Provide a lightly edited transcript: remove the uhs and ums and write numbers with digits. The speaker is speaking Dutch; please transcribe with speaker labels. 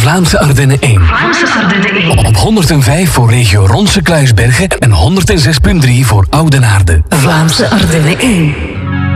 Speaker 1: Vlaamse Ardennen 1.
Speaker 2: Vlaamse Ardennen 1.
Speaker 1: Op 105 voor regio Ronse Kluisbergen en 106.3 voor Oudenaarde.
Speaker 2: Vlaamse Ardennen 1.